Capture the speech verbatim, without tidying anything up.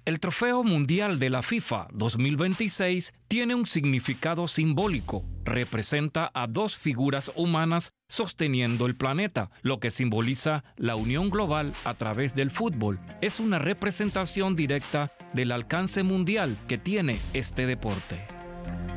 El Trofeo Mundial de la FIFA dos mil veintiséis tiene un significado simbólico. Representa a dos figuras humanas sosteniendo el planeta, lo que simboliza la unión global a través del fútbol. Es una representación directa del alcance mundial que tiene este deporte.